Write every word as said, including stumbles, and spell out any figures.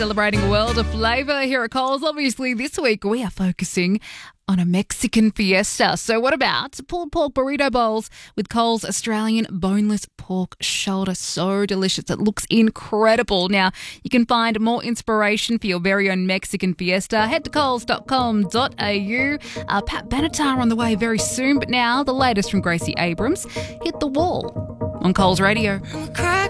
celebrating a world of flavour here at Coles. Obviously, this week we are focusing on a Mexican fiesta. So what about pulled pork burrito bowls with Coles Australian boneless pork shoulder? So delicious. It looks incredible. Now, you can find more inspiration for your very own Mexican fiesta. Head to coles dot com dot a u. Uh, Pat Benatar on the way very soon. But now, the latest from Gracie Abrams. Hit the wall on Coles Radio. I'm a crack